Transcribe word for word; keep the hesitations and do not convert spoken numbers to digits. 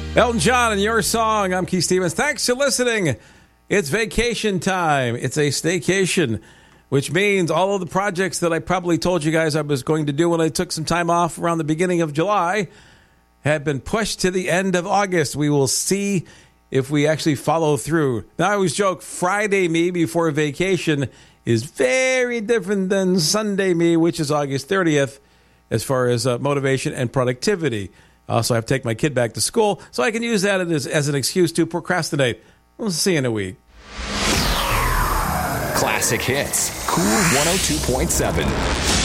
Elton John and Your Song. I'm Keith Stevens. Thanks for listening. It's vacation time. It's a staycation, which means all of the projects that I probably told you guys I was going to do when I took some time off around the beginning of July have been pushed to the end of August. We will see if we actually follow through. Now, I always joke, Friday me before vacation is very different than Sunday me, which is August thirtieth, as far as uh, motivation and productivity. Also, I have to take my kid back to school, so I can use that as, as an excuse to procrastinate. We'll see you in a week. Classic Hits, Cool one oh two point seven.